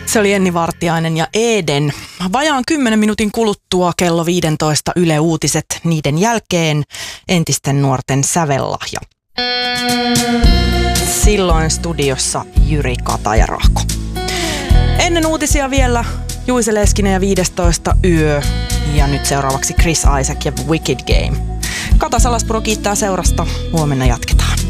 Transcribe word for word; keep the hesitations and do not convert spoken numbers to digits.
Se oli Enni Vartiainen ja Eden. Vajaan kymmenen minuutin kuluttua kello viisitoista Yle Uutiset, niiden jälkeen entisten nuorten sävellahja. Silloin studiossa Jyri Kataja-Rahko. Ennen uutisia vielä Juise Leskinen ja viidestoista yö. Ja nyt seuraavaksi Chris Isaak ja Wicked Game. Kata Salaspuro kiittää seurasta. Huomenna jatketaan.